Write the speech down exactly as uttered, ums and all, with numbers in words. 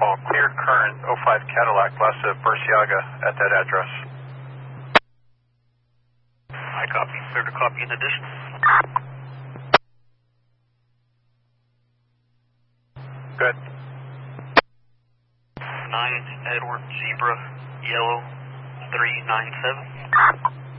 All clear current oh five Cadillac, west of Burciaga at that address. I copy. Clear to copy in addition. Good. nine Edward Zebra Yellow three nine seven.